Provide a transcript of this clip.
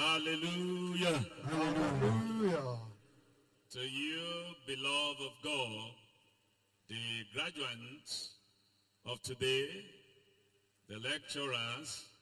Hallelujah. Hallelujah. To you, beloved of God, the graduates of today, the lecturers,